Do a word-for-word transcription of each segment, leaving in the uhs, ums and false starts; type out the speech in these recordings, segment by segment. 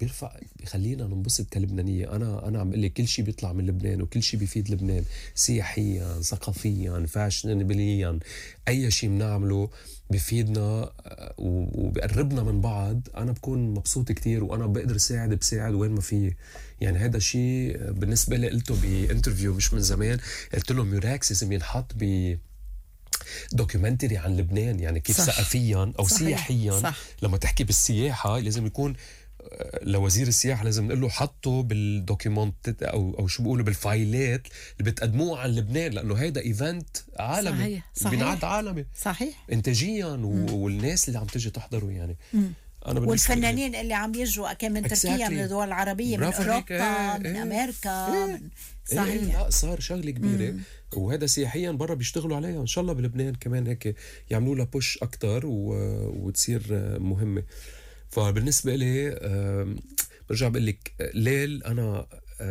بيرفع بيخلينا ننبسط كلبنانية. أنا أنا عم قلي كل شيء بيطلع من لبنان وكل شيء بيفيد لبنان سياحيا ثقافيا فاشنبليا، أي شيء بنعمله بيفيدنا وبيقربنا من بعض. أنا بكون مبسوط كتير وأنا بقدر ساعد بساعد وين ما فيه. يعني هذا شيء بالنسبة لي قلته بانترفيو مش من زمان، قلت له ميراكس لازم ينحط ب دوكيومنتري عن لبنان، يعني كيف صح. ثقافيا او صحيح. سياحيا. صح. لما تحكي بالسياحه لازم يكون لوزير السياحه لازم نقول له حطه بالدوكيومنت او او شو بيقولوا بالفايلات اللي بتقدموه عن لبنان، لانه هيدا ايفنت عالمي. صحيح. صحيح. بينعاد عالمي صحيح انتاجيا و... والناس اللي عم تجي تحضروا يعني. أنا والفنانين اللي عم يجوا كمان من تركيا، من الدول العربية، من أوروبا، ايه من ايه أمريكا، ايه من صحيح. ايه لا صار شغلة كبيرة. مم. وهذا سياحيا برا بيشتغلوا عليها إن شاء الله بلبنان كمان هيك يعملوا لها بوش أكتر و... وتصير مهمة. فبالنسبة لي برجع بقول لك ليل أنا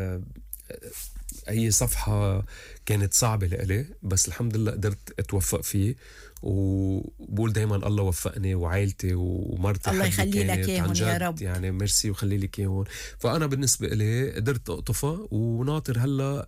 هي صفحة كانت صعبة لإلي، بس الحمد لله قدرت أتوفق فيه. وبقول دايما الله وفقني وعائلتي ومرتي الله يخلي لك اياهم يا رب. يعني ميرسي وخلي لك اياهم. فانا بالنسبه لي قدرت اقطفها وناطر هلا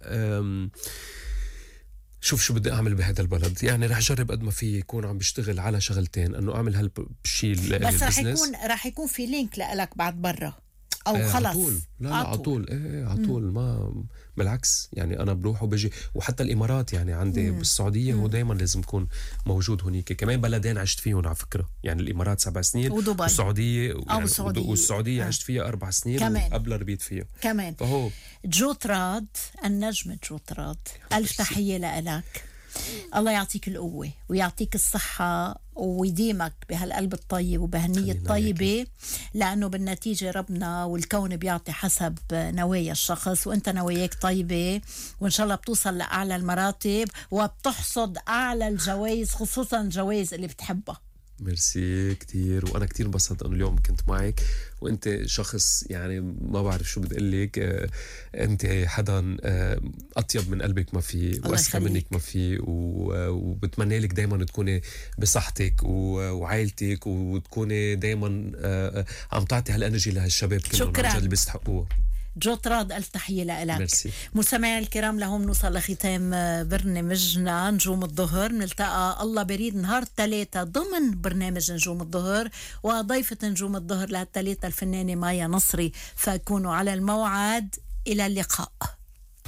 شوف شو بدي اعمل بهذا البلد. يعني رح اجرب قد ما في يكون عم بشتغل على شغلتين، انه اعمل هالشيء بس رح يكون رح يكون في لينك لك بعد برا او آه خلص عطول. لا لا عطول ايه عطول. ما بالعكس يعني انا بروح وبجي. وحتى الامارات يعني عندي مم. بالسعوديه هو دائما لازم يكون موجود هنيك. كمان بلدين عشت فيهم على فكره، يعني الامارات سبع سنين ودبي والسعوديه يعني والسعوديه, والسعودية آه. عشت فيها اربع سنين كمان. وقبل ربيت فيها كمان. فهو جو طراد النجم جو طراد، الف تحيه لك. الله يعطيك القوة ويعطيك الصحة ويديمك بهالقلب الطيب وبهالنية الطيبة، لأنه بالنتيجة ربنا والكون بيعطي حسب نوايا الشخص، وانت نواياك طيبة وإن شاء الله بتوصل لأعلى المراتب وبتحصد أعلى الجوائز، خصوصا الجوائز اللي بتحبها. ميرسي كتير. وأنا كتير انبسطت أنه اليوم كنت معك، وأنت شخص يعني ما بعرف شو بدي أقلك. آه أنت حدا آه أطيب من قلبك ما في، وأسخى منك ما في، وبتمنى لك دايما تكوني بصحتك وعائلتك، وتكوني دايما آه عم تعطي هالانرجي لهالشباب كلهم اللي بيستحقوه. جو طراد ألف تحية لك. ميرسي. مستمعي الكرام، لهم نوصل لختام برنامجنا نجوم الظهر. نلتقى الله بريد نهار الثلاثة ضمن برنامج نجوم الظهر، وضيفة نجوم الظهر لهالثلاثة الفنانة مايا نصري، فكونوا على الموعد. إلى اللقاء.